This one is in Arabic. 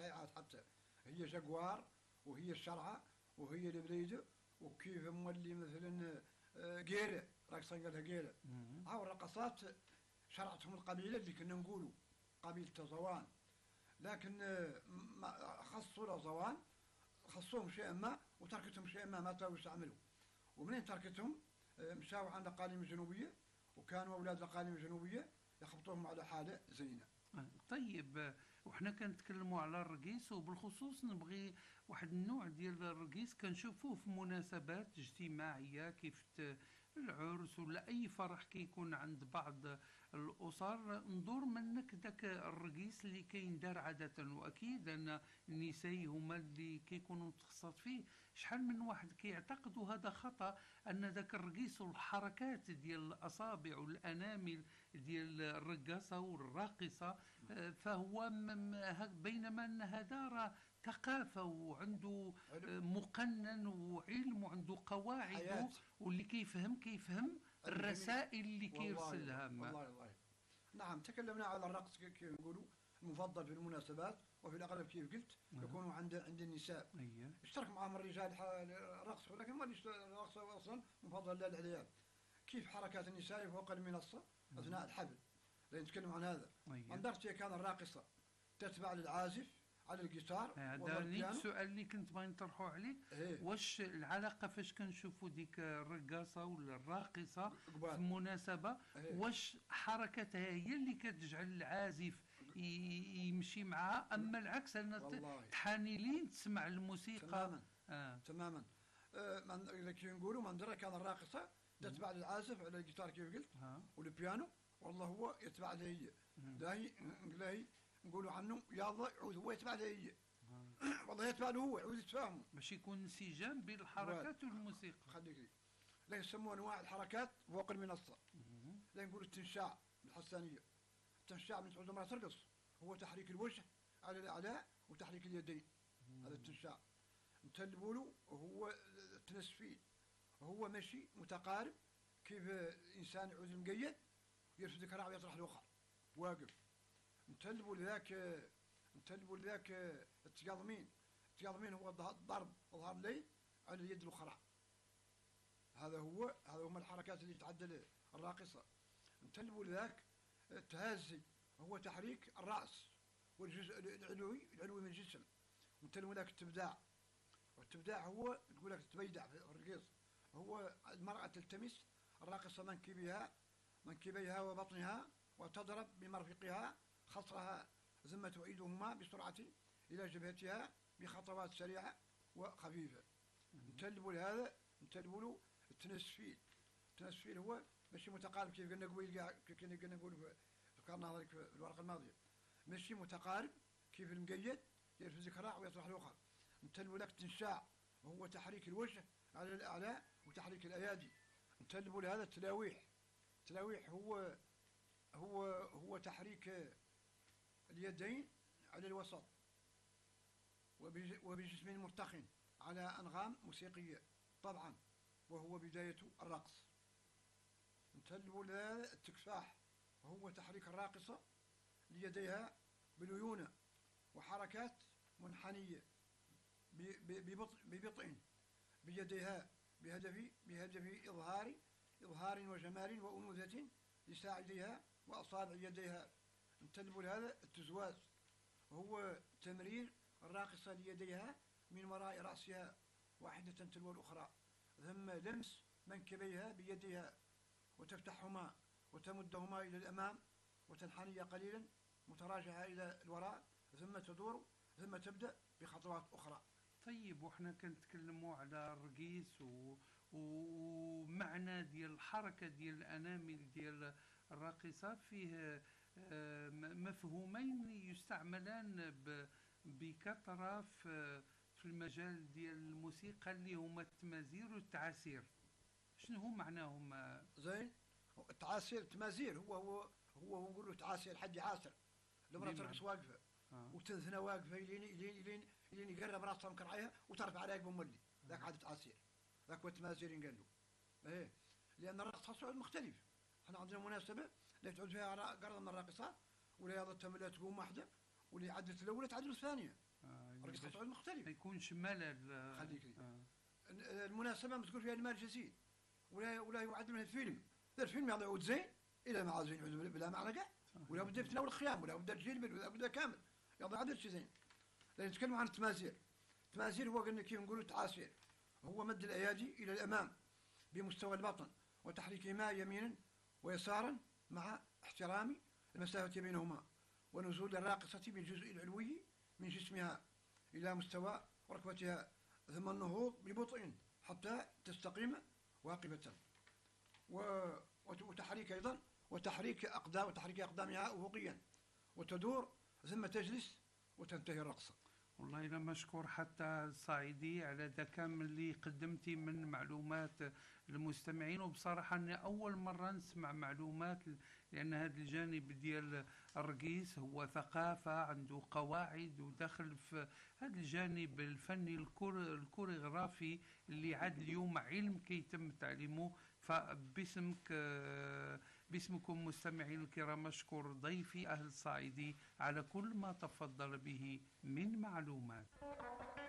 صحيحات حتى، هي جاكوار وهي الشرعه وهي البريده، وكيف مولي مثلا قيله، راقصه قالها قيله. هاو الرقصات شرعتهم القبيله اللي كنا نقولوا قبيله زوان، لكن خصوا زوان، خصوهم شيئا ما وتركتهم شيئا ما تاو يستعملوا. ومنين تركتهم مشاو عند الاقاليم الجنوبيه، وكانوا اولاد الاقاليم الجنوبيه يخبطوهم على حاله زينه. طيب، وحنا كنتكلموا على الرقيص، وبالخصوص نبغي واحد النوع ديال الرقيص كنشوفوه في مناسبات اجتماعيه، كيف العرس ولا اي فرح كيكون عند بعض الاسر. ندور منك داك الرقيص اللي كيندار عاده، واكيد ان النساء هما اللي كيكونوا متخصصات فيه. شحال من واحد كيعتقدوا هذا خطا، ان داك الرقيص والحركات ديال الاصابع والانامل ديال الرقاصه والراقصه فهو بينما ان هذا راه ثقافه وعنده مقنن وعلم وعنده قواعده، واللي كيفهم الرسائل اللي كيرسلها. والله نعم، تكلمنا على الرقص كيف نقولوا المفضل في المناسبات، وفي الاغلب كيف قلت يكونوا عند النساء. اشترك معهم الرجال الرقص، ولكن ما الرقص اصلا مفضل للعيال. كيف حركات النساء فوق المنصه اثناء الحفل، لان نتكلم عن هذا. أندرتي كان الراقصه تتبع للعازف على الجيتار. هذا السؤال اللي كنت باغي نطرحه عليك. واش العلاقه فاش كنشوفوا ديك الرقاصه ولا الراقصه في المناسبه، واش حركتها هي اللي كتجعل العازف يمشي معها، اما العكس ان تحاني لين تسمع الموسيقى؟ تماما. اذا كي نقولوا منظره كان الراقصه تتبع للعازف على الجيتار كيف قلت والبيانو، والله هو يتبع لهي. لاهي نقولوا عنه يلا يعود هو يتبع لهي. والله يتبع له هو، يعود يتفاهموا باش يكون انسجام بين الحركات والموسيقى. خليك لي. لا يسموا انواع الحركات فوق المنصه. لا نقولوا التنشاع بالحسانيه. التنشاع من تعود المراه ترقص هو تحريك الوجه على الاعلى وتحريك اليدين. هذا التنشاع. نتلبوا له هو التنسفيل، هو ماشي متقارب، كيف الانسان يعود المقيد يرفد ذكرى ويطرح الاخر واقف. نتلبوا لذاك التقاضمين. التقاضمين هو الضرب ظهر الليل على اليد الاخرى. هذا هما الحركات اللي تعدل الراقصه. نتلبوا لذاك التهازي، هو تحريك الراس والجزء العلوي من الجسم. نتلبوا لذاك التبداع، والتبداع هو تقول لك تبيدع في الرقيص. هو المراه تلتمس الراقصه منكبيها وبطنها، وتضرب بمرفقها خصرها ثم تعيدهما بسرعة إلى جبهتها بخطوات سريعة وخفيفة. نتلبوا لهذا، نتلبوا له التنسفيل. التنسفيل هو ماشي متقارب كيف قلنا قبيل، كيف قلنا نقول ذكرنا هذاك في الورقة الماضية، ماشي متقارب كيف المقيد يرفد ذكرى ويطرح الأخر. نتلبوا لك التنشاع، وهو تحريك الوجه على الأعلى وتحريك الأيادي. نتلبوا لهذا التلاويح. التلاويح هو تحريك اليدين على الوسط وبجسم مرتخٍ على أنغام موسيقية طبعا، وهو بداية الرقص. نتلبوا لهذا التكفاح، وهو تحريك الراقصة ليديها بليونة وحركات منحنية ببطء بيديها بهدف إظهار وجمال وأنوثة لساعديها وأصابع يديها. نتلبوا لهذا التزواز، وهو تمرير الراقصة ليديها من وراء رأسها واحدة تلو الأخرى، ثم لمس منكبيها بيديها وتفتحهما وتمدهما إلى الأمام وتنحني قليلا متراجعة إلى الوراء، ثم تدور ثم تبدأ بخطوات أخرى. طيب، وإحنا كنتكلموا على الرقيص ومعنى ديال الحركة ديال الأنامل ديال الراقصة، فيه مفهومين يستعملان بكثرة في المجال ديال الموسيقى، اللي هما التمازير والتعاسير. شنو هو معناهم؟ زين، التعاسير التمازير هو نقولوا تعاسير حد يعاسر. المرأة ترقص واقفة وتنثنى واقفة لين يقرب راسها مكرعيها وترفع عليها بمولي، ذاك عاد تعاسير، ذاك هو التمازير ينقال له. ايه، لأن الرقص صعود مختلف. احنا عندنا مناسبة اللي تعود فيها قرض من الراقصات، ولا يضتهم لا تقوم واحدة، واللي عدت الأولى تعدل الثانية. رقص باش تصعيد ما مختلف. يكونش ملل. خليك المناسبة ما تكون فيها المال جزيل، ولا يعد منها الفيلم. الفيلم يعود زين إلى ما زين يعود بلا معنى كاع، ولا بدا يتناول الخيام، ولا بدا تجلبل، ولا بدا كامل يعود عدد شي زين. لأن نتكلم عن التمازير. التمازير هو قلنا كيف نقولوا تعاسير، هو مد الأيادي إلى الأمام بمستوى البطن وتحريكهما يمينا ويسارا مع احترام المسافة بينهما، ونزول الراقصة بالجزء العلوي من جسمها إلى مستوى ركبتها، ثم النهوض ببطء حتى تستقيم واقفة، وتحريك أيضا وتحريك أقدامها أفقيا، وتدور ثم تجلس وتنتهي الرقصة. والله إلا مشكور حتى الصعيدي على ذا كامل اللي قدمتي من معلومات للمستمعين. وبصراحة أنا أول مرة نسمع معلومات، لأن هذا الجانب ديال الرقيص هو ثقافة، عنده قواعد، ودخل في هذا الجانب الفني الكوريغرافي اللي عاد اليوم علم كيتم تعليمه. فباسمك باسمكم مستمعين الكرام أشكر ضيفي أهل الصعيدي على كل ما تفضل به من معلومات.